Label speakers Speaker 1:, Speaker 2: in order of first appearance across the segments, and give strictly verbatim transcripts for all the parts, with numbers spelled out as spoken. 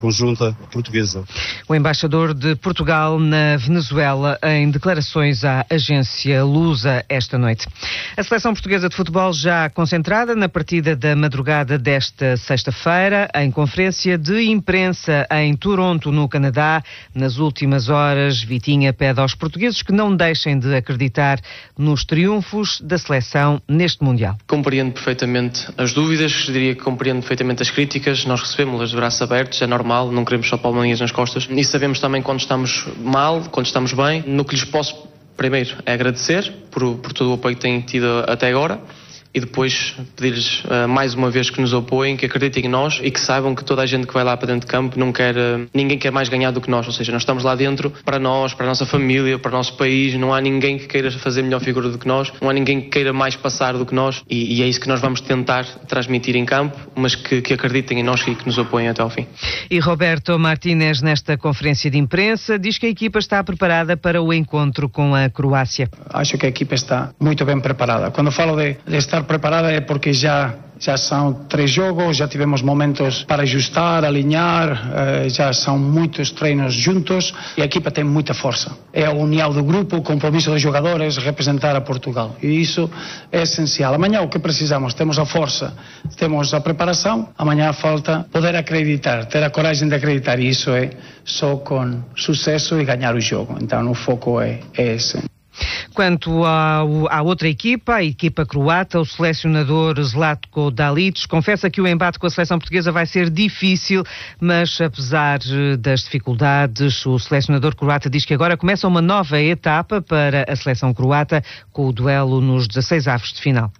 Speaker 1: conjunta portuguesa.
Speaker 2: O embaixador de Portugal na Venezuela em declarações à agência Lusa esta noite. A seleção portuguesa de futebol já concentrada na partida da madrugada desta sexta-feira, em conferência de imprensa em Toronto, no Canadá. Nas últimas horas, Vitinha pede aos portugueses que não deixem de acreditar nos triunfos da seleção neste Mundial.
Speaker 3: Compreendo perfeitamente as dúvidas, diria que compreendo perfeitamente as críticas, nós recebemos-las de braços abertos, é normal, não queremos só palmadinhas nas costas e sabemos também quando estamos mal, quando estamos bem. No que lhes posso, primeiro, é agradecer por, por todo o apoio que têm tido até agora e depois pedir-lhes uh, mais uma vez que nos apoiem, que acreditem em nós e que saibam que toda a gente que vai lá para dentro de campo não quer, uh, ninguém quer mais ganhar do que nós, ou seja, nós estamos lá dentro para nós, para a nossa família, para o nosso país, não há ninguém que queira fazer melhor figura do que nós, não há ninguém que queira mais passar do que nós e, e é isso que nós vamos tentar transmitir em campo, mas que, que acreditem em nós e que nos apoiem até ao fim.
Speaker 2: E Roberto Martínez, nesta conferência de imprensa, diz que a equipa está preparada para o encontro com a Croácia.
Speaker 4: Acho que a equipa está muito bem preparada. Quando falo de, de estar preparada é porque já já são três jogos, já tivemos momentos para ajustar, alinhar, já são muitos treinos juntos e a equipa tem muita força. É a união do grupo, o compromisso dos jogadores, representar a Portugal. E isso é essencial. Amanhã o que precisamos? Temos a força, temos a preparação, amanhã falta poder acreditar, ter a coragem de acreditar e isso é só com sucesso e ganhar o jogo. Então o foco é, é esse.
Speaker 2: Quanto ao, à outra equipa, a equipa croata, o selecionador Zlatko Dalic confessa que o embate com a seleção portuguesa vai ser difícil, mas apesar das dificuldades, o selecionador croata diz que agora começa uma nova etapa para a seleção croata com o duelo nos dezasseis avos de final.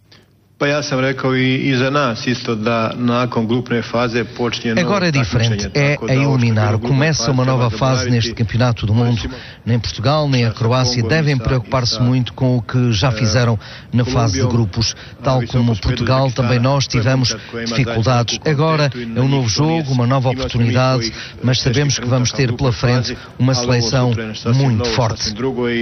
Speaker 5: Agora é diferente, é a eliminar. Começa uma nova fase neste campeonato do mundo. Nem Portugal nem a Croácia devem preocupar-se muito com o que já fizeram na fase de grupos. Tal como Portugal, também nós tivemos dificuldades. Agora é um novo jogo, uma nova oportunidade, mas sabemos que vamos ter pela frente uma seleção muito forte.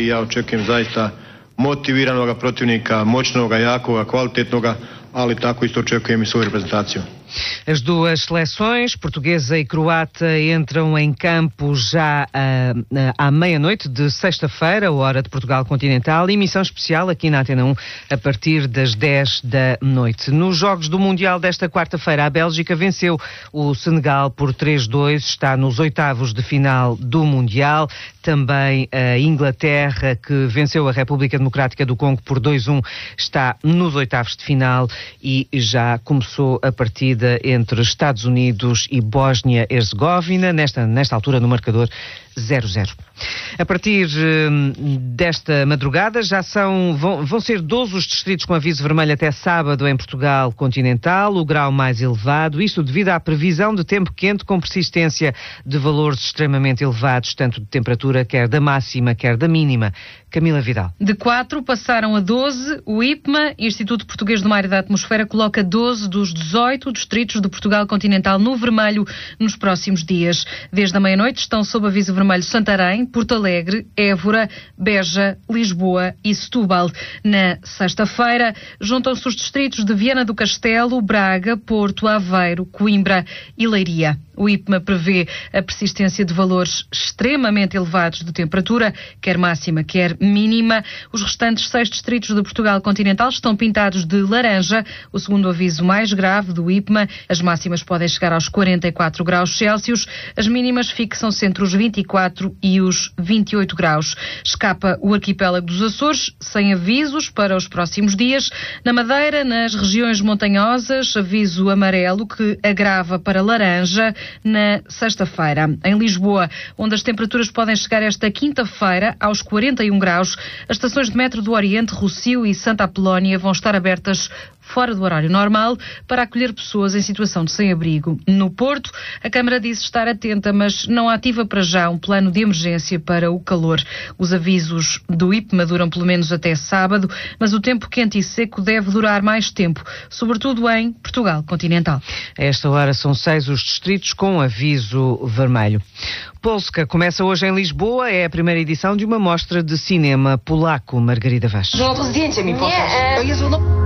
Speaker 6: Motiviranoga protivnika, moćnoga, jakoga, kvalitetnoga, ali tako isto očekujem i svoju reprezentaciju.
Speaker 2: As duas seleções, portuguesa e croata, entram em campo já uh, à meia-noite de sexta-feira, hora de Portugal continental, emissão especial aqui na Antena um a partir das dez da noite. Nos Jogos do Mundial desta quarta-feira, a Bélgica venceu o Senegal por três a dois, está nos oitavos de final do Mundial. Também a Inglaterra, que venceu a República Democrática do Congo por dois a um, está nos oitavos de final e já começou a partida entre Estados Unidos e Bósnia-Herzegovina, nesta, nesta altura no marcador zero a zero. A partir hum, desta madrugada já são, vão, vão ser doze os distritos com aviso vermelho até sábado em Portugal continental, o grau mais elevado, isto devido à previsão de tempo quente com persistência de valores extremamente elevados, tanto de temperatura, quer da máxima, quer da mínima. Camila Vidal.
Speaker 7: De quatro passaram a doze, o I P M A, Instituto Português do Mar e da Atmosfera, coloca doze dos dezoito distritos de Portugal continental no vermelho nos próximos dias. Desde a meia-noite estão sob aviso vermelho Santarém, Porto Alegre, Évora, Beja, Lisboa e Setúbal. Na sexta-feira, juntam-se os distritos de Viana do Castelo, Braga, Porto, Aveiro, Coimbra e Leiria. O I P M A prevê a persistência de valores extremamente elevados de temperatura, quer máxima, quer mínima. Os restantes seis distritos de Portugal continental estão pintados de laranja, o segundo aviso mais grave do I P M A. As máximas podem chegar aos quarenta e quatro graus Celsius, as mínimas fixam-se entre os vinte e quatro e os vinte e oito graus. Escapa o arquipélago dos Açores, sem avisos para os próximos dias. Na Madeira, nas regiões montanhosas, aviso amarelo que agrava para laranja na sexta-feira. Em Lisboa, onde as temperaturas podem chegar esta quinta-feira aos quarenta e um graus, as estações de metro do Oriente, Rossio e Santa Apolónia vão estar abertas fora do horário normal para acolher pessoas em situação de sem-abrigo. No Porto, a Câmara diz estar atenta, mas não ativa para já um plano de emergência para o calor. Os avisos do I P M A duram pelo menos até sábado, mas o tempo quente e seco deve durar mais tempo, sobretudo em Portugal continental.
Speaker 2: A esta hora são seis os distritos com aviso vermelho. Polska começa hoje em Lisboa, é a primeira edição de uma mostra de cinema polaco. Margarida Vaz.
Speaker 8: No to zdjęcie mi pokaż.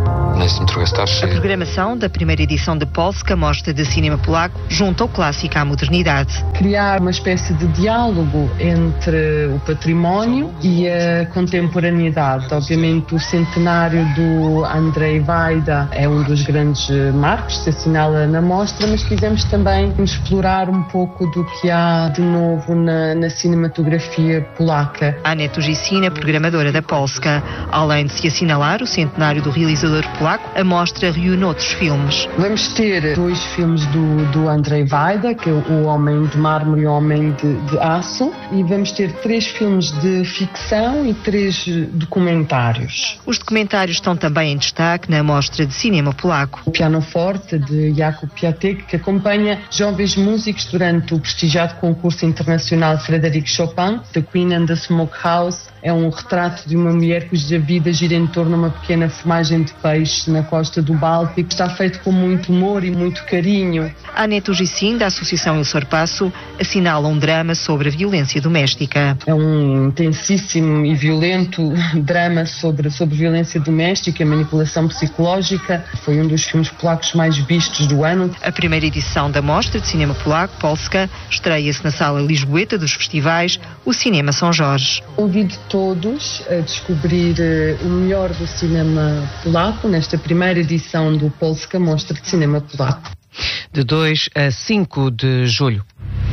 Speaker 1: A programação da primeira edição de Polska, mostra de cinema polaco, junta o clássico à modernidade.
Speaker 8: Criar uma espécie de diálogo entre o património e a contemporaneidade. Obviamente o centenário do Andrzej Wajda é um dos grandes marcos que se assinala na mostra, mas quisemos também explorar um pouco do que há de novo na, na cinematografia polaca.
Speaker 1: Aneta Ugicina, programadora da Polska. Além de se assinalar o centenário do realizador polaco, a mostra reúne outros filmes.
Speaker 8: Vamos ter dois filmes do, do Andrzej Wajda, que é O Homem de Mármore e O Homem de, de Aço, e vamos ter três filmes de ficção e três documentários.
Speaker 1: Os documentários estão também em destaque na mostra de cinema polaco.
Speaker 8: O Pianoforte, de Jakub Piatek, que acompanha jovens músicos durante o prestigiado concurso internacional Frédéric Chopin, The Queen and the Smokehouse. É um retrato de uma mulher cuja vida gira em torno de uma pequena formagem de peixe na costa do Báltico. Está feito com muito humor e muito carinho.
Speaker 1: A Aneta Ugicina, da Associação Il Sorpasso, assinala um drama sobre a violência doméstica.
Speaker 8: É um intensíssimo e violento drama sobre, sobre violência doméstica e manipulação psicológica. Foi um dos filmes polacos mais vistos do ano.
Speaker 1: A primeira edição da Mostra de Cinema Polaco, Polska, estreia-se na Sala Lisboeta dos Festivais, o Cinema São Jorge.
Speaker 8: Convido todos a descobrir uh, o melhor do cinema polaco nesta primeira edição do Polska, Mostra de Cinema Polaco.
Speaker 2: De dois a cinco de julho.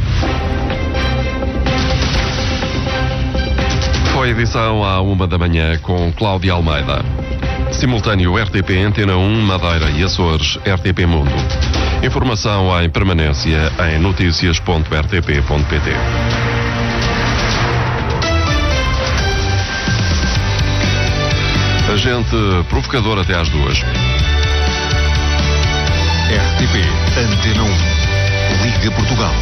Speaker 9: Foi edição à uma da manhã com Cláudia Almeida. Simultâneo R T P Antena um, Madeira e Açores, R T P Mundo. Informação em permanência em noticias ponto r t p ponto p t. Agente provocador até às duas.
Speaker 10: R T P Antena um. Liga Portugal.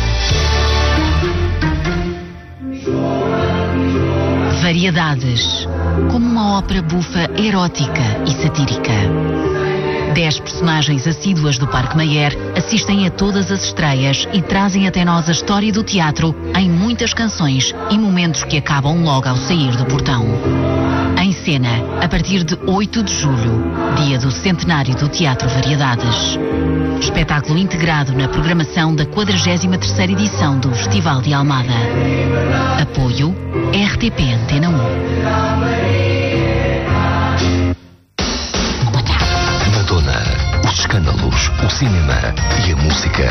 Speaker 11: Variedades. Como uma ópera bufa erótica e satírica. Dez personagens assíduas do Parque Mayer assistem a todas as estreias e trazem até nós a história do teatro em muitas canções e momentos que acabam logo ao sair do portão. Em cena, a partir de oito de julho, dia do centenário do Teatro Variedades. Espetáculo integrado na programação da quadragésima terceira edição do Festival de Almada. Apoio R T P Antena um.
Speaker 10: Madonna, os escândalos, o cinema e a música.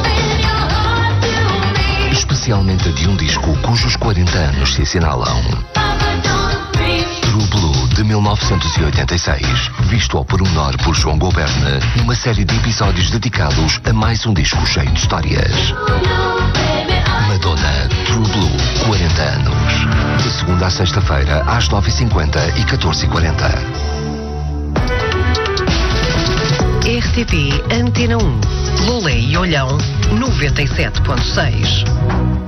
Speaker 10: Especialmente de um disco cujos quarenta anos se assinalam. True Blue, de mil novecentos e oitenta e seis, visto ao pormenor por João Goberne, numa série de episódios dedicados a mais um disco cheio de histórias. Madonna, True Blue, quarenta anos. De segunda a sexta-feira, às nove e cinquenta e catorze e quarenta.
Speaker 1: R T P Antena um. Lolé e Olhão, noventa e sete ponto seis.